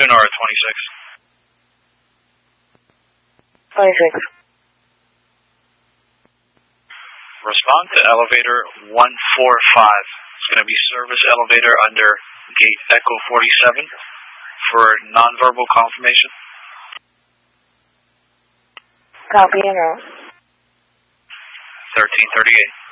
Sonora 26. 26. Respond to elevator 145. It's going to be service elevator under gate Echo 47 for nonverbal confirmation. Copy and route. 1338.